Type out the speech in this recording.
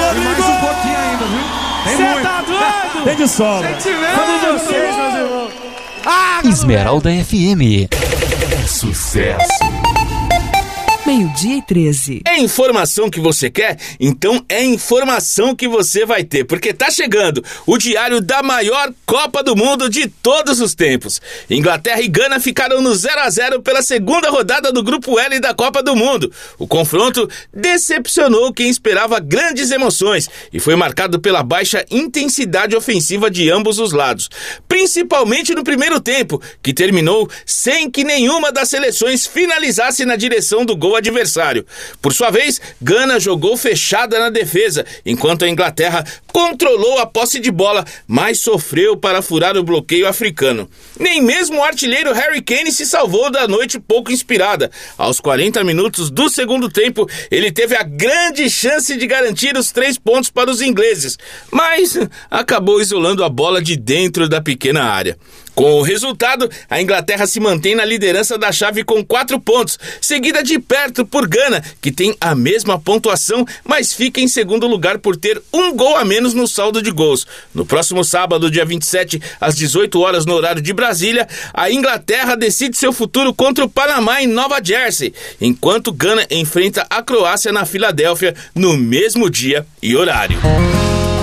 E mais um pouquinho ainda, viu? Tem Cê muito. tá doido? Tem de sobra. Vamos vocês, meus irmãos. Esmeralda FM. Sucesso. 12:13. É informação que você quer? Então é informação que você vai ter, porque tá chegando o diário da maior Copa do Mundo de todos os tempos. Inglaterra e Gana ficaram no 0-0 pela segunda rodada do Grupo L da Copa do Mundo. O confronto decepcionou quem esperava grandes emoções e foi marcado pela baixa intensidade ofensiva de ambos os lados, principalmente no primeiro tempo, que terminou sem que nenhuma das seleções finalizasse na direção do gol adversário. Por sua vez, Gana jogou fechada na defesa, enquanto a Inglaterra controlou a posse de bola, mas sofreu para furar o bloqueio africano. Nem mesmo o artilheiro Harry Kane se salvou da noite pouco inspirada. Aos 40 minutos do segundo tempo, ele teve a grande chance de garantir os 3 pontos para os ingleses, mas acabou isolando a bola de dentro da pequena área. Com o resultado, a Inglaterra se mantém na liderança da chave com 4 pontos, seguida de perto por Gana, que tem a mesma pontuação, mas fica em segundo lugar por ter 1 gol a menos no saldo de gols. No próximo sábado, dia 27, às 18 horas no horário de Brasília, a Inglaterra decide seu futuro contra o Panamá em Nova Jersey, enquanto Gana enfrenta a Croácia na Filadélfia no mesmo dia e horário.